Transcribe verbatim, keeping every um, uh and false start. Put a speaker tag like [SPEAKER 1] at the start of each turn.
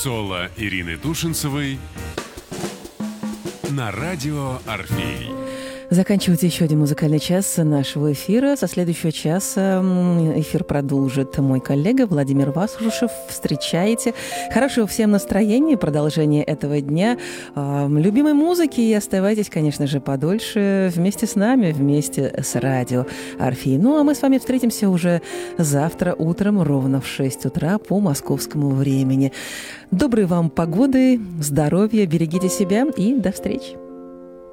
[SPEAKER 1] Соло Ирины Тушинцевой на радио «Орфей».
[SPEAKER 2] Заканчивается еще один музыкальный час нашего эфира. Со следующего часа эфир продолжит мой коллега Владимир Васрушев. Встречайте. Хорошего всем настроения, продолжения этого дня, любимой музыки, и оставайтесь, конечно же, подольше вместе с нами, вместе с радио «Орфей». Ну, а мы с вами встретимся уже завтра утром ровно в шесть утра по московскому времени. Доброй вам погоды, здоровья, берегите себя и до встречи.